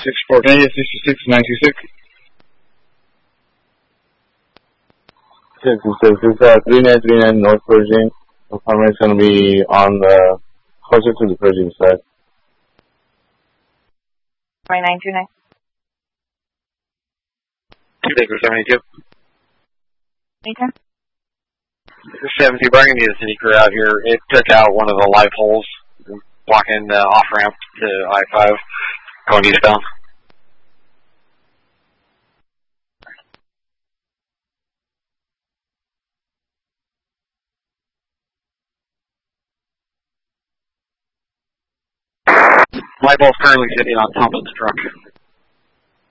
64K, 6696. 66, it's 3939 North Pershing. The primary is going to be on the, closer to the Pershing side. 2929. 272. Anytime. 70, we're going to need a city crew out here. It took out one of the light poles, blocking the off-ramp to I-5, going eastbound. Light pole's currently sitting on top of the truck.